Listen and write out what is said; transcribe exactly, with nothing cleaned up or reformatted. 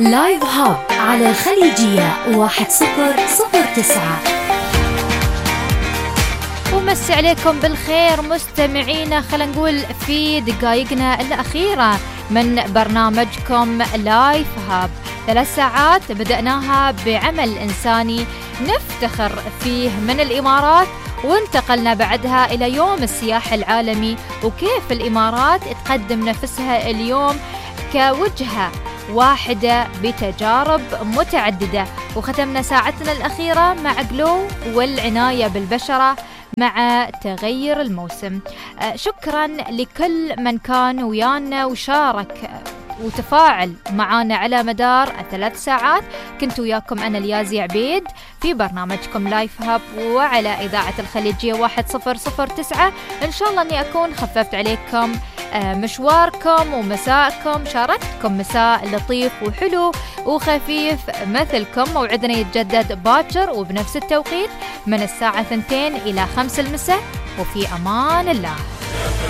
لايف هاب على الخليجية واحد صفر صفر تسعة. ومسي عليكم بالخير مستمعينا، خلينا نقول في دقائقنا الأخيرة من برنامجكم لايف هاب. ثلاث ساعات بدأناها بعمل إنساني نفتخر فيه من الإمارات، وانتقلنا بعدها إلى يوم السياحة العالمي وكيف الإمارات تقدم نفسها اليوم كوجهة واحدة بتجارب متعددة. وختمنا ساعتنا الأخيرة مع جلو والعناية بالبشرة مع تغير الموسم. شكرا لكل من كان ويانا وشارك وتفاعل معانا على مدار الثلاث ساعات. كنت وياكم أنا اليازي عبيد في برنامجكم لايف هاب وعلى إذاعة الخليجية واحد صفر صفر تسعة. إن شاء الله أني أكون خففت عليكم مشواركم ومساءكم، شاركتكم مساء لطيف وحلو وخفيف مثلكم. موعدنا يتجدد باكر وبنفس التوقيت من الساعة اثنتين إلى خمس المساء، وفي أمان الله.